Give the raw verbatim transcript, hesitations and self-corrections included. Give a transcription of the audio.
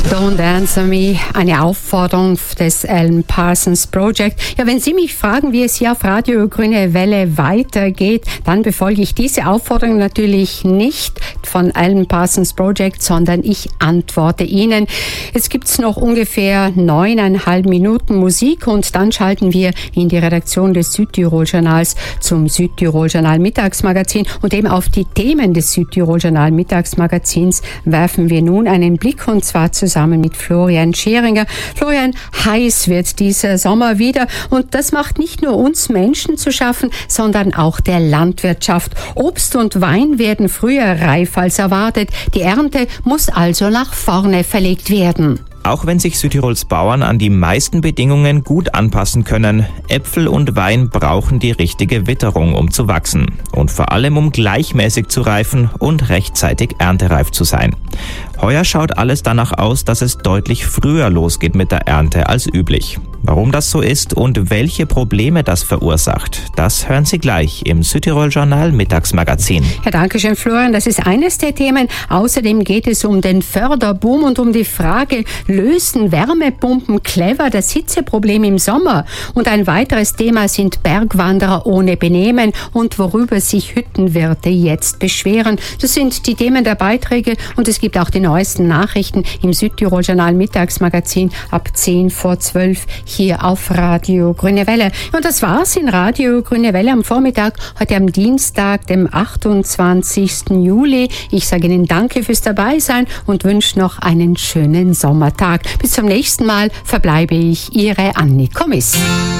Don't Answer Me, eine Aufforderung des Alan Parsons Project. Ja, wenn Sie mich fragen, wie es hier auf Radio Grüne Welle weitergeht, dann befolge ich diese Aufforderung natürlich nicht von Alan Parsons Project, sondern ich antworte Ihnen. Es gibt noch ungefähr neuneinhalb Minuten Musik und dann schalten wir in die Redaktion des Südtirol-Journals zum Südtirol-Journal Mittagsmagazin und eben auf die Themen des Südtirol-Journal Mittagsmagazins werfen wir nun einen Blick und zwar zusammen mit Florian Scheringer. Florian, heiß wird dieser Sommer wieder und das macht nicht nur uns Menschen zu schaffen, sondern auch der Landwirtschaft. Obst und Wein werden früher reif als erwartet. Die Ernte muss also nach vorne verlegt werden. Auch wenn sich Südtirols Bauern an die meisten Bedingungen gut anpassen können, Äpfel und Wein brauchen die richtige Witterung, um zu wachsen. Und vor allem, um gleichmäßig zu reifen und rechtzeitig erntereif zu sein. Heuer schaut alles danach aus, dass es deutlich früher losgeht mit der Ernte als üblich. Warum das so ist und welche Probleme das verursacht, das hören Sie gleich im Südtirol-Journal Mittagsmagazin. Ja, danke schön, Florian. Das ist eines der Themen. Außerdem geht es um den Förderboom und um die Frage, lösen Wärmepumpen clever das Hitzeproblem im Sommer? Und ein weiteres Thema sind Bergwanderer ohne Benehmen und worüber sich Hüttenwirte jetzt beschweren. Das sind die Themen der Beiträge und es gibt auch die neuesten Nachrichten im Südtirol-Journal Mittagsmagazin ab zehn vor zwölf hier auf Radio Grüne Welle. Und das war's in Radio Grüne Welle am Vormittag, heute am Dienstag, dem achtundzwanzigsten Juli. Ich sage Ihnen danke fürs Dabeisein und wünsche noch einen schönen Sommertag. Bis zum nächsten Mal verbleibe ich Ihre Anni Kommis.